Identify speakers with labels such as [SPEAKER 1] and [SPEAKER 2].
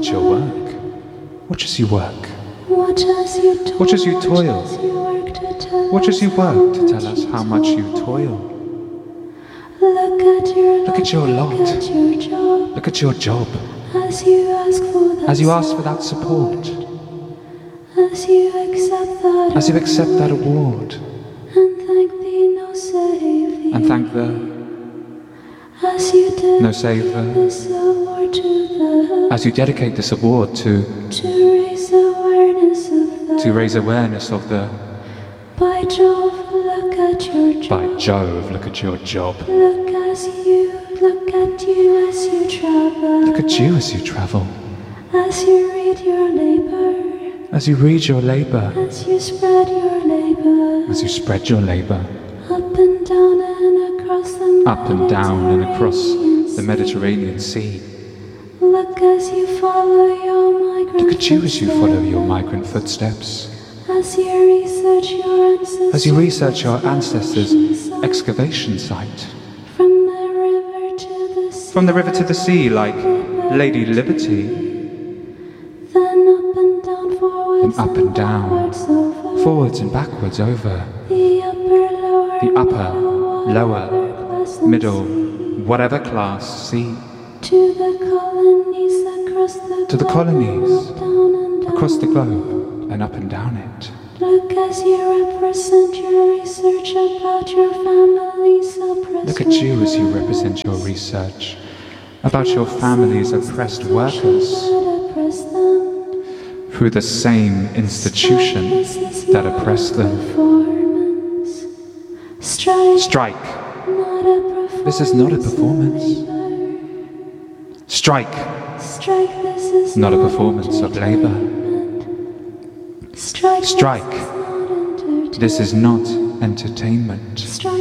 [SPEAKER 1] at your work. Watch as you work.
[SPEAKER 2] Watch as you toil.
[SPEAKER 1] Watch as you work to tell us how much you toil.
[SPEAKER 2] Look at your lot.
[SPEAKER 1] Look at your job.
[SPEAKER 2] As you ask for
[SPEAKER 1] that support.
[SPEAKER 2] As you accept that
[SPEAKER 1] award.
[SPEAKER 2] And thank the
[SPEAKER 1] No Saver. As you dedicate this award to raise awareness of the
[SPEAKER 2] By Jove, look at your job.
[SPEAKER 1] By Jove, look at your job.
[SPEAKER 2] Look at you as you travel.
[SPEAKER 1] Look at you as you travel.
[SPEAKER 2] As you read your labor.
[SPEAKER 1] As you read your labor.
[SPEAKER 2] As you spread your labor.
[SPEAKER 1] As you spread your labor.
[SPEAKER 2] Up and down and across the
[SPEAKER 1] Up and down and across the Mediterranean Sea.
[SPEAKER 2] Look as you follow your migrant
[SPEAKER 1] Look at you as you follow your migrant footsteps.
[SPEAKER 2] As you research your ancestors'
[SPEAKER 1] excavation site.
[SPEAKER 2] From the river to the sea,
[SPEAKER 1] like Lady Liberty.
[SPEAKER 2] Then up and down,
[SPEAKER 1] forwards and backwards over
[SPEAKER 2] the
[SPEAKER 1] upper, lower, middle, whatever class sea.
[SPEAKER 2] To the colonies
[SPEAKER 1] across the globe and up and down it.
[SPEAKER 2] Look as you represent your research about your family's oppressed
[SPEAKER 1] Look at you as you represent your research about your family's oppressed workers through the same institution that oppressed them. Strike. This is not a performance. Strike. Not a performance of labor. Strike. This is not entertainment.